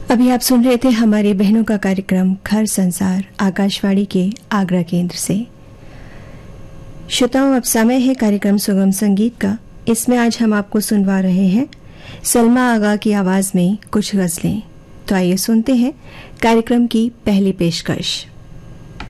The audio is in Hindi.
अभी आप सुन रहे थे हमारी बहनों का कार्यक्रम घर संसार आकाशवाणी के आगरा केंद्र से। श्रोताओं, अब समय है कार्यक्रम सुगम संगीत का। इसमें आज हम आपको सुनवा रहे हैं सलमा आगा की आवाज में कुछ गजलें। तो आइए सुनते हैं कार्यक्रम की पहली पेशकश।